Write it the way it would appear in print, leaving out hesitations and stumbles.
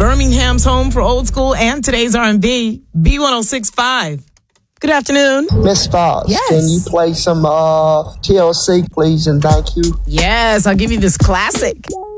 Birmingham's home for old school and today's R&B, B1065. Good afternoon. Miss Fox, Yes. can you play some TLC, please, and thank you? Yes, I'll give you this classic.